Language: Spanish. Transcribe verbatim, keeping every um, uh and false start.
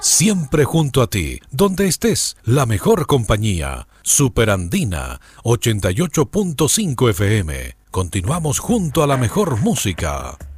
Siempre junto a ti, donde estés, la mejor compañía. Superandina ochenta y ocho punto cinco F M. Continuamos junto a la mejor música.